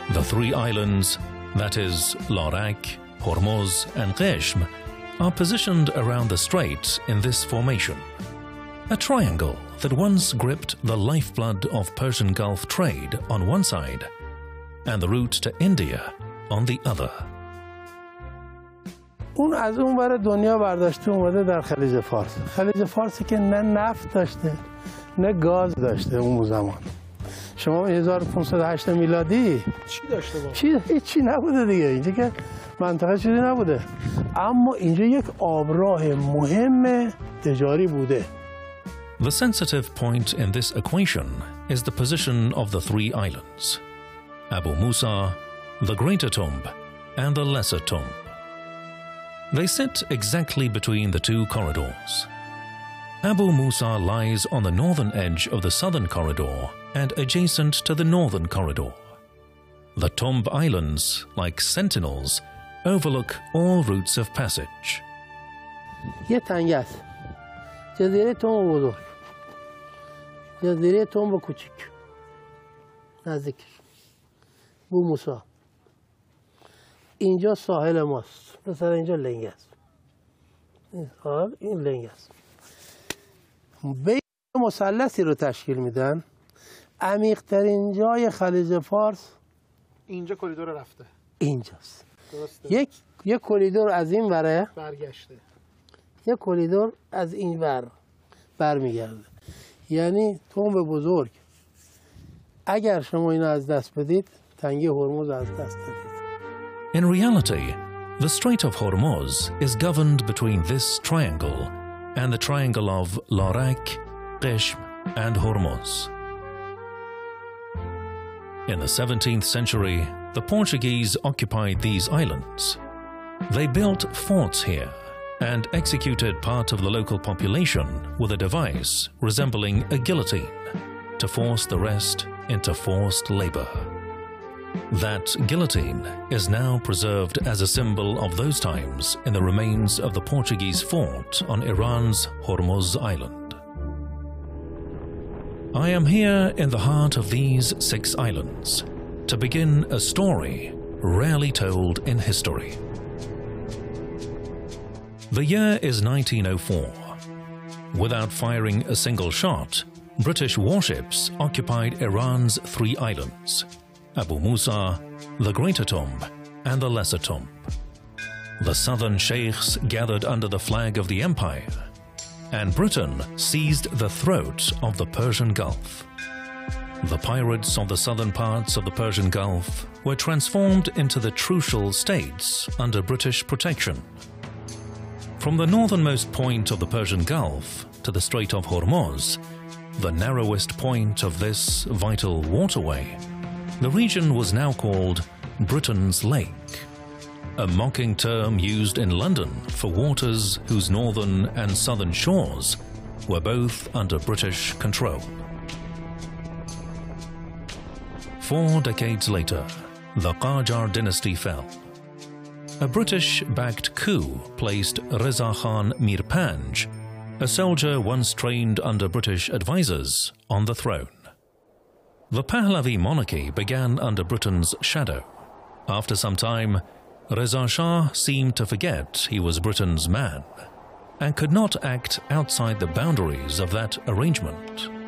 The three islands, that is, Larak, Hormuz, and Qeshm, are positioned around the strait in this formation. A triangle that once gripped the lifeblood of Persian Gulf trade on one side and the route to India on the other. اون از اون ور دنیا برداشته اومده در خلیج فارس. خلیج فارسی که نه نفت داشته نه گاز داشته اون زمان. شما 1508 میلادی چی داشته باشه؟ هیچی نبوده دیگه. اینجا که منطقه چیزی نبوده. اما اینجا یک آبراه مهم تجاری بوده. The sensitive point in this equation is the position of the three islands, Abu Musa, the Greater Tomb, and the Lesser Tomb. They sit exactly between the two corridors. Abu Musa lies on the northern edge of the southern corridor and adjacent to the northern corridor. The Tomb Islands, like sentinels, overlook all routes of passage. یه تنگه است. جزیره تومب بزرگ. جزیره تومب کوچیک. نزدیکش. بو موسی. اینجا ساحل ماست. مثلا اینجا لنگ است. این لنگ است. بین مثلثی رو تشکیل میدن. عمیق‌ترین جای خلیج فارس اینجا کریدور رفته. اینجاست. درسته. یک کریدور از این وره برگشته. یک کریدور از این ور برمیگرده. یعنی تومب بزرگ. اگر شما اینو از دست بدید، تنگه هرمز از دست دادید. In reality, the Strait of Hormuz is governed between this triangle and the triangle of Larak, Qeshm, and Hormuz. In the 17th century, the Portuguese occupied these islands. They built forts here and executed part of the local population with a device resembling a guillotine to force the rest into forced labor. That guillotine is now preserved as a symbol of those times in the remains of the Portuguese fort on Iran's Hormuz Island. I am here in the heart of these 6 islands to begin a story rarely told in history. The year is 1904. Without firing a single shot, British warships occupied Iran's 3 islands, Abu Musa, the Greater Tomb, and the Lesser Tomb. The southern sheikhs gathered under the flag of the empire, and Britain seized the throat of the Persian Gulf. The pirates of the southern parts of the Persian Gulf were transformed into the trucial states under British protection. From the northernmost point of the Persian Gulf to the Strait of Hormuz, the narrowest point of this vital waterway, the region was now called Britain's Lake, a mocking term used in London for waters whose northern and southern shores were both under British control. 4 decades later, the Qajar dynasty fell. A British-backed coup placed Reza Khan Mir Panj, a soldier once trained under British advisors, on the throne. The Pahlavi monarchy began under Britain's shadow. After some time, Reza Shah seemed to forget he was Britain's man and could not act outside the boundaries of that arrangement.